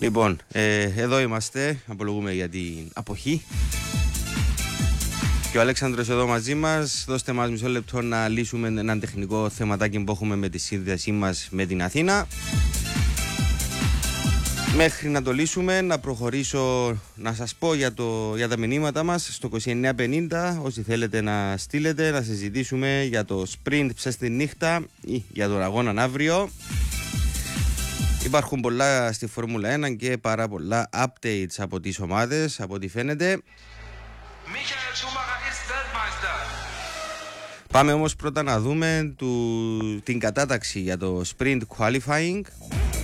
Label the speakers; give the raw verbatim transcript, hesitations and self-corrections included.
Speaker 1: Λοιπόν, ε, εδώ είμαστε, απολογούμε για την αποχή. Και ο Αλέξανδρος εδώ μαζί μας. Δώστε μας μισό λεπτό να λύσουμε έναν τεχνικό θεματάκι που έχουμε με τη σύνδεσή μας με την Αθήνα. Μέχρι να το λύσουμε, να προχωρήσω να σας πω για, το, για τα μηνύματα μας στο είκοσι εννέα πενήντα. Όσοι θέλετε να στείλετε, να συζητήσουμε για το sprint ψες τη νύχτα ή για τον αγώνα αύριο. Υπάρχουν πολλά στη Φόρμουλα ένα και πάρα πολλά updates από τις ομάδες, από ό,τι φαίνεται. Πάμε όμως πρώτα να δούμε του, την κατάταξη για το sprint qualifying.